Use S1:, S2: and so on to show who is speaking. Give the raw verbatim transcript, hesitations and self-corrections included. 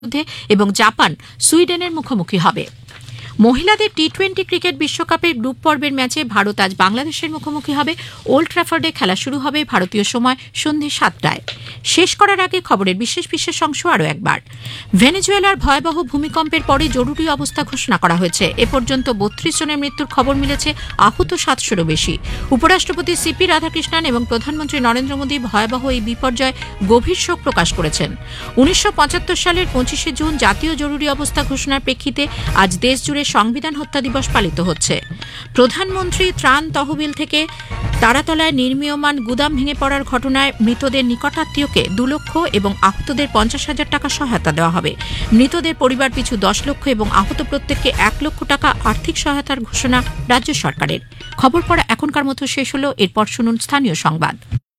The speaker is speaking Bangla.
S1: মধ্যে এবং জাপান সুইডেনের মুখোমুখি হবে। মহিলাদের টি টোয়েন্টি ক্রিকেট বিশ্বকাপের গ্রুপ পর্বের ম্যাচে ভারত আজ বাংলাদেশের মুখোমুখি হবে। ওল্ড ট্র্যাফোর্ডে খেলা শুরু হবে ভারতীয় সময় সন্ধ্যে সাতটায়। শেষ করার আগে খবরের বিশেষ বিশেষ অংশ আরও একবার। ভেনেজুয়েলার ভয়াবহ ভূমিকম্পের পরে জরুরি অবস্থা ঘোষণা করা হয়েছে। এ পর্যন্ত বত্রিশ জনের মৃত্যুর খবর মিলেছে, আহত সাতশোরও বেশি। উপরাষ্ট্রপতি সিপি রাধাকৃষ্ণন এবং প্রধানমন্ত্রী নরেন্দ্র মোদী ভয়াবহ এই বিপর্যয়ে গভীর শোক প্রকাশ করেছেন। উনিশশো পঁচাত্তর সালের পঁচিশে জুন জাতীয় জরুরি অবস্থা ঘোষণার প্রেক্ষিতে আজ দেশ জুড়ে সংবিধান হত্যা দিবস পালিত হচ্ছে। প্রধানমন্ত্রী ত্রাণ তহবিল থেকে তারাতলায় নির্মীয়মান গুদাম ভেঙে পড়ার ঘটনায় মৃতদের নিকটাত্মীয়কে দু লক্ষ এবং আহতদের পঞ্চাশ হাজার টাকা সহায়তা দেওয়া হবে। মৃতদের পরিবার পিছু দশ লক্ষ এবং আহত প্রত্যেককে এক লক্ষ টাকা আর্থিক সহায়তার ঘোষণা রাজ্য সরকারের। খবর পড়া এখনকার মতো শেষ হলো। এরপর শুনুন স্থানীয় সংবাদ।